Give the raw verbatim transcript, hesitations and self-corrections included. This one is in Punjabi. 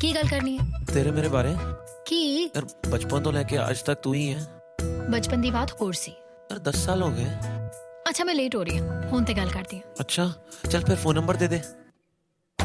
ਕੀ ਗੱਲ ਕਰਨੀ ਹੈ? ਤੇਰੇ ਮੇਰੇ ਬਾਰੇ। ਕੀ ਯਾਰ ਬਚਪਨ ਤੋਂ ਲੈ ਕੇ ਅੱਜ ਤੱਕ ਤੂੰ ਹੀ ਹੈ। ਬਚਪਨ ਦੀ ਬਾਤ ਹੋਰ ਸੀ। ਯਾਰ ਦਸ ਸਾਲ ਹੋ ਗਏ। ਅੱਛਾ ਮੈਂ ਲੇਟ ਹੋ ਰਹੀ ਹਾਂ, ਹੁਣ ਤੇ ਗੱਲ ਕਰਦੀ ਹਾਂ। ਅੱਛਾ ਚੱਲ ਫਿਰ ਫੋਨ ਨੰਬਰ ਦੇ ਦੇ।